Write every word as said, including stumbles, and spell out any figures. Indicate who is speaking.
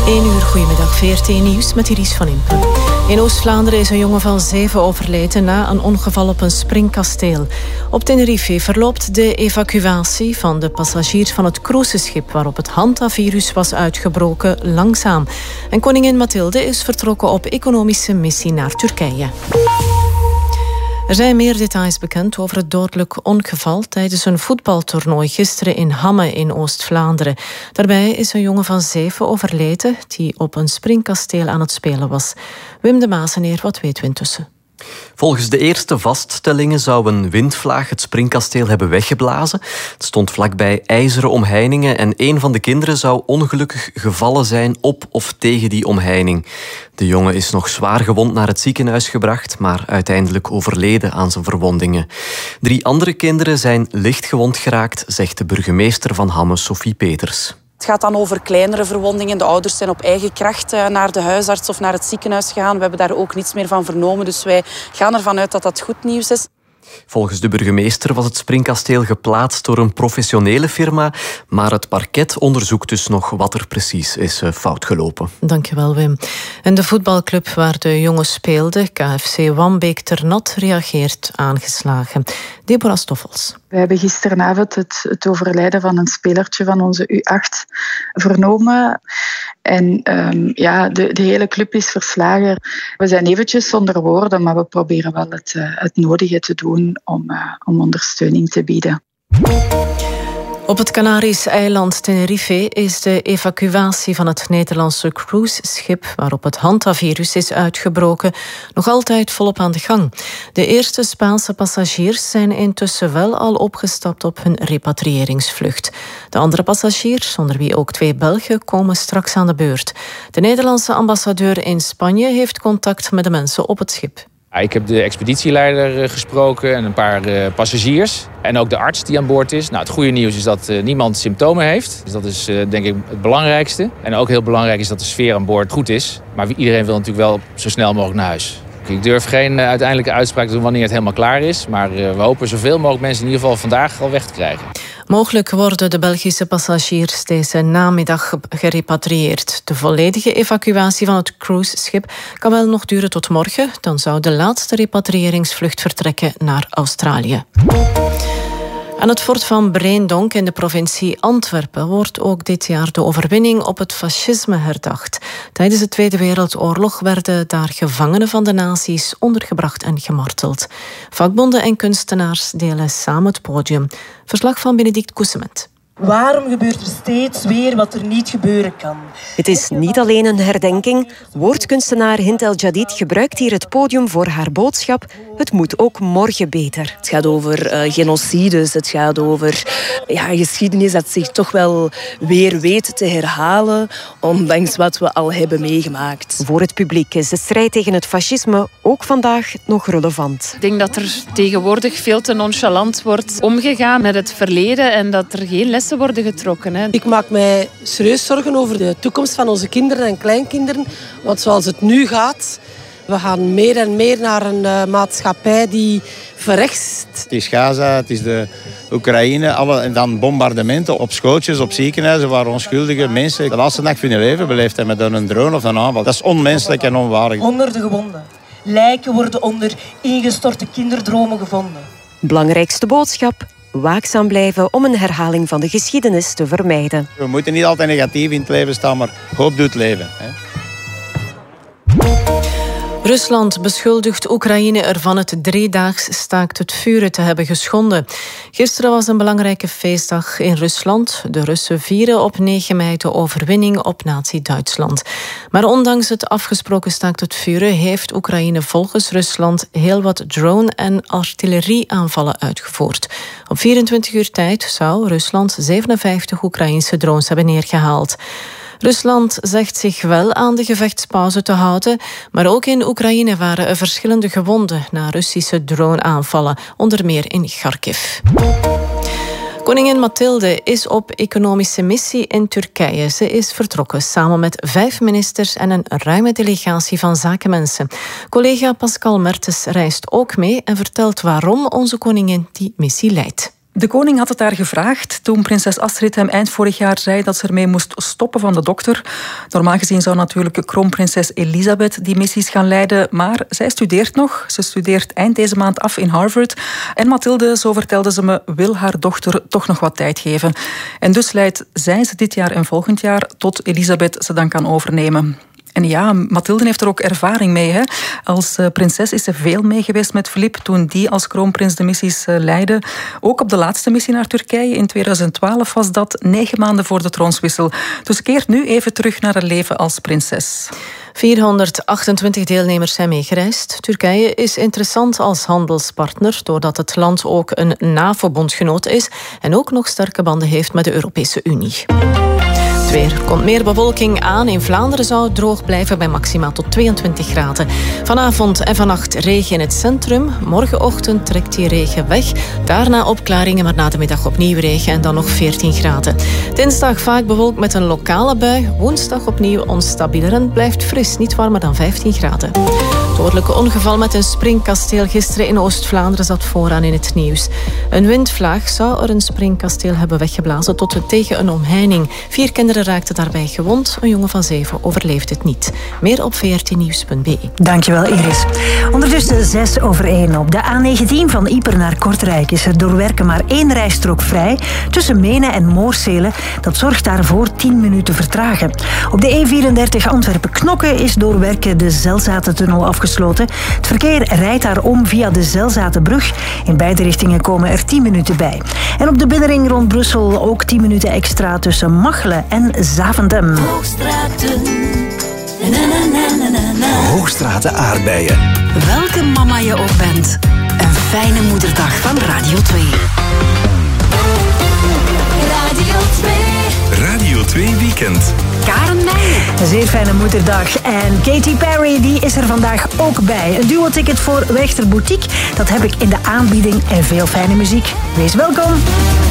Speaker 1: één uur, goedemiddag, V R T Nieuws met Iris van Impen. In Oost-Vlaanderen is een jongen van zeven overleden na een ongeval op een springkasteel. Op Tenerife verloopt de evacuatie van de passagiers van het cruiseschip waarop het hantavirus was uitgebroken langzaam. En koningin Mathilde is vertrokken op economische missie naar Turkije. Er zijn meer details bekend over het dodelijk ongeval tijdens een voetbaltoernooi gisteren in Hamme in Oost-Vlaanderen. Daarbij is een jongen van zeven overleden die op een springkasteel aan het spelen was. Wim de Maaseneer, wat weten we intussen?
Speaker 2: Volgens de eerste vaststellingen zou een windvlaag het springkasteel hebben weggeblazen. Het stond vlakbij ijzeren omheiningen en een van de kinderen zou ongelukkig gevallen zijn op of tegen die omheining. De jongen is nog zwaar gewond naar het ziekenhuis gebracht, maar uiteindelijk overleden aan zijn verwondingen. Drie andere kinderen zijn licht gewond geraakt, zegt de burgemeester van Hamme, Sophie Peters.
Speaker 3: Het gaat dan over kleinere verwondingen. De ouders zijn op eigen kracht naar de huisarts of naar het ziekenhuis gegaan. We hebben daar ook niets meer van vernomen, dus wij gaan ervan uit dat dat goed nieuws is.
Speaker 2: Volgens de burgemeester was het springkasteel geplaatst door een professionele firma, maar het parket onderzoekt dus nog wat er precies is fout gelopen.
Speaker 1: Dankjewel, Wim. En de voetbalclub waar de jongen speelde, K F C Wambeek Ternat, reageert aangeslagen. Deborah Stoffels.
Speaker 4: We hebben gisteravond het, het overlijden van een spelertje van onze U acht vernomen. En um, ja, de, de hele club is verslagen. We zijn eventjes zonder woorden, maar we proberen wel het, uh, het nodige te doen om, uh, om ondersteuning te bieden.
Speaker 1: Op het Canarische eiland Tenerife is de evacuatie van het Nederlandse cruiseschip waarop het hantavirus is uitgebroken nog altijd volop aan de gang. De eerste Spaanse passagiers zijn intussen wel al opgestapt op hun repatriëringsvlucht. De andere passagiers, onder wie ook twee Belgen, komen straks aan de beurt. De Nederlandse ambassadeur in Spanje heeft contact met de mensen op het schip.
Speaker 5: Ik heb de expeditieleider gesproken en een paar uh, passagiers. En ook de arts die aan boord is. Nou, het goede nieuws is dat uh, niemand symptomen heeft. Dus dat is uh, denk ik het belangrijkste. En ook heel belangrijk is dat de sfeer aan boord goed is. Maar iedereen wil natuurlijk wel zo snel mogelijk naar huis. Ik durf geen uh, uiteindelijke uitspraak te doen wanneer het helemaal klaar is. Maar uh, we hopen zoveel mogelijk mensen in ieder geval vandaag al weg te krijgen.
Speaker 1: Mogelijk worden de Belgische passagiers deze namiddag gerepatrieerd. De volledige evacuatie van het cruiseschip kan wel nog duren tot morgen. Dan zou de laatste repatriëringsvlucht vertrekken naar Australië. Aan het fort van Breendonk in de provincie Antwerpen wordt ook dit jaar de overwinning op het fascisme herdacht. Tijdens de Tweede Wereldoorlog werden daar gevangenen van de nazi's ondergebracht en gemarteld. Vakbonden en kunstenaars delen samen het podium. Verslag van Benedict Koesement.
Speaker 6: Waarom gebeurt er steeds weer wat er niet gebeuren kan?
Speaker 7: Het is niet alleen een herdenking. Woordkunstenaar Hint El Jadid gebruikt hier het podium voor haar boodschap. Het moet ook morgen beter.
Speaker 6: Het gaat over uh, genocides, het gaat over ja, geschiedenis dat zich toch wel weer weet te herhalen, ondanks wat we al hebben meegemaakt.
Speaker 7: Voor het publiek is de strijd tegen het fascisme ook vandaag nog relevant.
Speaker 8: Ik denk dat er tegenwoordig veel te nonchalant wordt omgegaan met het verleden en dat er geen lessen worden getrokken. Hè.
Speaker 9: Ik maak mij serieus zorgen over de toekomst van onze kinderen en kleinkinderen. Want zoals het nu gaat, we gaan meer en meer naar een uh, maatschappij die verrechtst.
Speaker 10: Het is Gaza, het is de Oekraïne, alle, en dan bombardementen op schooltjes, op ziekenhuizen waar onschuldige mensen de laatste dag van hun leven beleefd hebben met een drone of een aanval. Dat is onmenselijk en onwaardig.
Speaker 6: Onder de gewonden. Lijken worden onder ingestorte kinderdromen gevonden.
Speaker 7: Belangrijkste boodschap: waakzaam blijven om een herhaling van de geschiedenis te vermijden.
Speaker 10: We moeten niet altijd negatief in het leven staan, maar hoop doet leven. Hè?
Speaker 1: Rusland beschuldigt Oekraïne ervan het driedaags staakt het vuren te hebben geschonden. Gisteren was een belangrijke feestdag in Rusland. De Russen vieren op negen mei de overwinning op nazi-Duitsland. Maar ondanks het afgesproken staakt het vuren heeft Oekraïne volgens Rusland heel wat drone- en artillerieaanvallen uitgevoerd. Op vierentwintig uur tijd zou Rusland zevenenvijftig Oekraïnse drones hebben neergehaald. Rusland zegt zich wel aan de gevechtspauze te houden, maar ook in Oekraïne waren er verschillende gewonden na Russische droneaanvallen, onder meer in Kharkiv. Koningin Mathilde is op economische missie in Turkije. Ze is vertrokken samen met vijf ministers en een ruime delegatie van zakenmensen. Collega Pascal Mertens reist ook mee en vertelt waarom onze koningin die missie leidt.
Speaker 11: De koning had het haar gevraagd toen prinses Astrid hem eind vorig jaar zei dat ze ermee moest stoppen van de dokter. Normaal gezien zou natuurlijk kroonprinses Elisabeth die missies gaan leiden, maar zij studeert nog. Ze studeert eind deze maand af in Harvard. En Mathilde, zo vertelde ze me, wil haar dochter toch nog wat tijd geven. En dus leidt zij ze dit jaar en volgend jaar tot Elisabeth ze dan kan overnemen. En ja, Mathilde heeft er ook ervaring mee. Hè? Als uh, prinses is ze veel mee geweest met Filip toen die als kroonprins de missies uh, leidde. Ook op de laatste missie naar Turkije in tweeduizend twaalf was dat, negen maanden voor de troonswissel. Dus ze keert nu even terug naar haar leven als prinses.
Speaker 1: vierhonderdachtentwintig deelnemers zijn meegereisd. Turkije is interessant als handelspartner doordat het land ook een NAVO-bondgenoot is en ook nog sterke banden heeft met de Europese Unie. Er komt meer bewolking aan. In Vlaanderen zou het droog blijven bij maximaal tot tweeëntwintig graden. Vanavond en vannacht regen in het centrum. Morgenochtend trekt die regen weg. Daarna opklaringen, maar na de middag opnieuw regen en dan nog veertien graden. Dinsdag vaak bewolkt met een lokale bui. Woensdag opnieuw onstabieler en blijft fris, niet warmer dan vijftien graden. Het dodelijke ongeval met een springkasteel gisteren in Oost-Vlaanderen zat vooraan in het nieuws. Een windvlaag zou er een springkasteel hebben weggeblazen tot tegen een omheining. Vier kinderen raakten daarbij gewond. Een jongen van zeven overleefde het niet. Meer op v r t nieuws punt b e.
Speaker 12: Dankjewel, Iris. Ondertussen zes over één. Op de A negentien van Ieper naar Kortrijk is er door werken maar één rijstrook vrij tussen Menen en Moorsele. Dat zorgt daarvoor tien minuten vertragen. Op de E vierendertig Antwerpen-Knokke is door werken de Zelzatentunnel afgesloten. Het verkeer rijdt daar om via de Zelzatenbrug. In beide richtingen komen er tien minuten bij. En op de binnenring rond Brussel ook tien minuten extra tussen Machelen en Zaventem.
Speaker 13: Hoogstraten. Na, na, na, na, na. Hoogstraten aardbeien.
Speaker 12: Welke mama je ook bent, een fijne moederdag van Radio twee.
Speaker 13: Radio twee.
Speaker 14: Radio twee Weekend.
Speaker 12: Karen Meijer. Een zeer fijne moederdag. En Katy Perry die is er vandaag ook bij. Een duo-ticket voor Wächter Boutique. Dat heb ik in de aanbieding en veel fijne muziek. Wees welkom.